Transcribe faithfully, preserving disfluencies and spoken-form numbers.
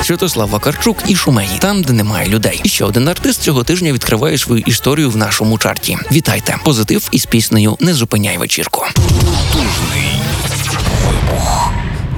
Святослав Вакарчук і Шумеї, там, де немає людей. І ще один артист цього тижня відкриває свою історію в нашому чарті. Вітайте! Позитив із піснею «Не зупиняй вечірку». Потужний вибух.